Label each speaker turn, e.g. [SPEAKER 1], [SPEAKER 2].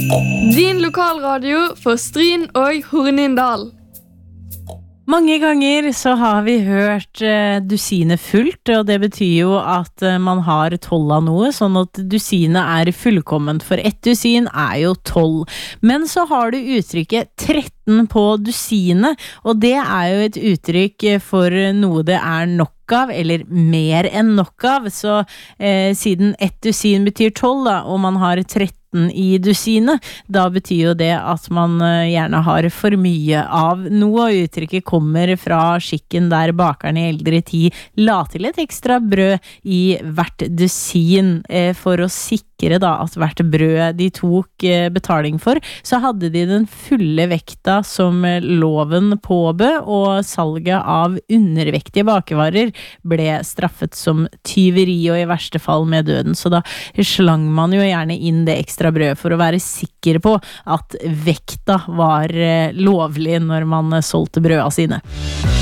[SPEAKER 1] Din lokalradio for Stryn og Hornindal.
[SPEAKER 2] Mange ganger så har vi hørt dusinet fullt, og det betyr jo at man har 12 av noe, sånn at dusinet fullkomment, for ett dusin jo 12. Men så har du uttrykket 13 på dusinet, og det jo et uttrykk for noe det nok av, eller mer enn nok av, så siden ett dusin betyr 12 da, og man har 13 i dusinet, da betyr jo det at man gjerne har for mye av noe, og uttrykket kommer fra skikken der bakerne i eldre tid la til et ekstra brød i hvert dusin for å sikre da at hvert brød de tok betaling for, så hadde de den fulle vekta som loven påbød, og salget av undervektige bakevarer ble straffet som tyveri og i verste fall med døden, så da slang man jo gjerne inn det ekstra brød for å være sikker på at vekta var lovlig når man solgte brødene sine.